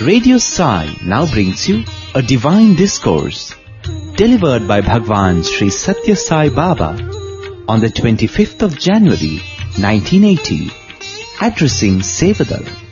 Radio Sai now brings you a divine discourse delivered by Bhagwan Sri Satya Sai Baba on the 25th of January 1980, addressing Sevadal.